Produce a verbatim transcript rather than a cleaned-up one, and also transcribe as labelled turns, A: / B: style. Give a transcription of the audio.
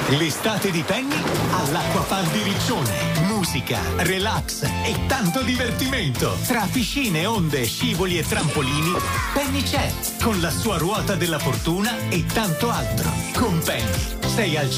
A: L'estate di Penny all'Acquapark di Riccione. Musica, relax e tanto divertimento. Tra piscine, onde, scivoli e trampolini, Penny c'è, con la sua ruota della fortuna e tanto altro. Con Penny sei al